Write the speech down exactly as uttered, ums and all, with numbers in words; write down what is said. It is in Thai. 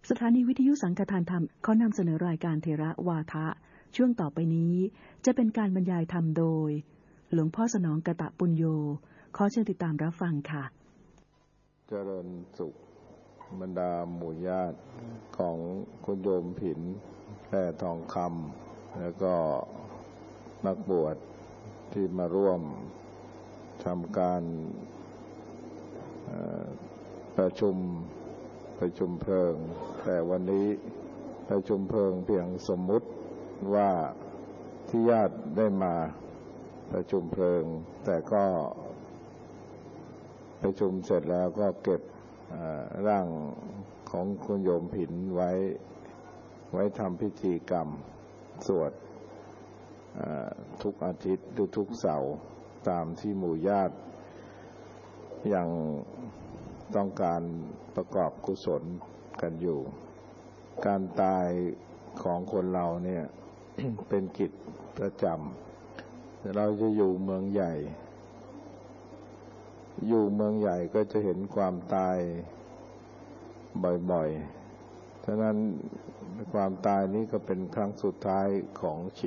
สถานีวิทยุสังฆทานธรรมขอนำเสนอรายการเถระวาทะช่วงต่อไปนี้จะเป็นการบรรยายธรรมโดยหลวงพ่อสนองกตปุญโญขอเชิญติดตามรับฟังค่ะเจริญสุขบรรดาหมู่ญาติของคุณโยมผินแพร่ทองคำแล้วก็นักบวชที่มาร่วมทำการประชุมประชุมเพลิงแต่วันนี้ประชุมเพลิงเพียงสมมุติว่าที่ญาติได้มาประชุมเพลิงแต่ก็ประชุมเสร็จแล้วก็เก็บร่างของคุณโยมผินไว้ไว้ทำพิธีกรรมสวดทุกอาทิตย์หรือทุกเสาร์ตามที่หมู่ญาติยังต้องการประกอบกุศลกันอยู่การตายของคนเราเนี่ย เป็นกิจประจำแต่เราจะอยู่เมืองใหญ่อยู่เมืองใหญ่ก็จะเห็นความตายบ่อยๆฉะนั้นความตายนี้ก็เป็นครั้งสุดท้ายของชีวิต